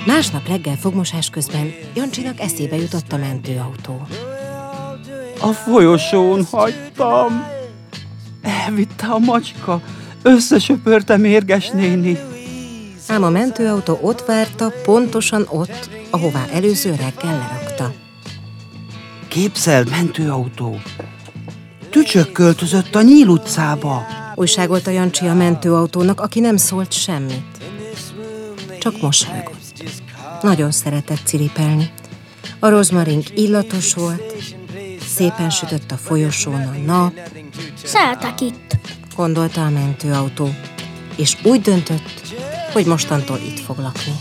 Másnap reggel fogmosás közben Jancsinak eszébe jutott a mentőautó. A folyosón hagytam. Elvitte a macska. Összesöpörte Mérges néni. Ám a mentőautó ott várta, pontosan ott, ahová előző reggel lerakta. Képzeld, mentőautó. Tücsök költözött a Nyíl utcába. Újságolta Jancsi a mentőautónak, aki nem szólt semmit. Csak mosolygott. Nagyon szeretett ciripelni. A rozmarink illatos volt, szépen sütött a folyosón a nap. Szeretek itt, Gondolta a mentőautó, és úgy döntött, hogy mostantól itt fog lakni.